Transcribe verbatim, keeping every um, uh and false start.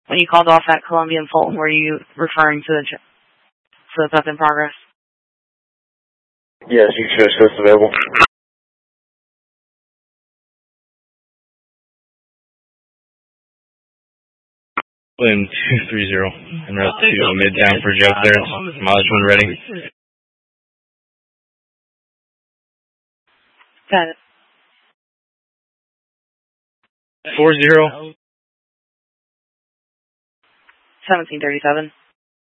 When you called off at Columbian Fulton, were you referring to the, to the theft in progress? Yes, you can show us what's available. William two three zero, en route to Midtown for job clearance. Mileage when ready. Got it. Four zero. seventeen thirty-seven.